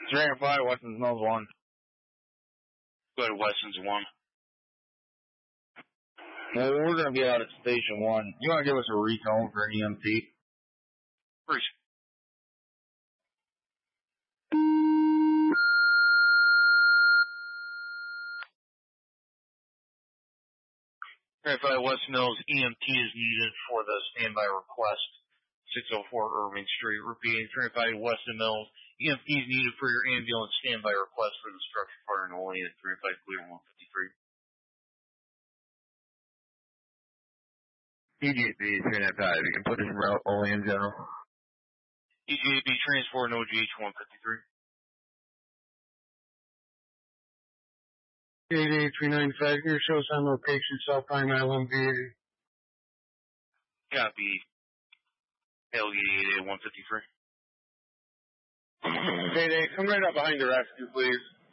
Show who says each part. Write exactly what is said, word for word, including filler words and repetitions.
Speaker 1: Stringer five, Weston's Mills one.
Speaker 2: Go ahead, Weston's one.
Speaker 1: Well, we're going to be out at Station one. You want to give us a recall for an E M T?
Speaker 2: Please. Verify West Mills E M T is needed for the standby request. six oh four Irving Street. Repeating, Verify Weston Mills E M T is needed for your ambulance standby request for the structure fire in Olean. Verify clear one fifty-three.
Speaker 1: E G B three ninety-five. You can put this in Olean General.
Speaker 2: E G B transport and O G H one fifty-three.
Speaker 3: eight eight three ninety-five, here shows on location, South Pine Island, V A.
Speaker 2: Copy. L E eight eight one fifty-three.
Speaker 3: eight eight, come right up behind the rescue, please.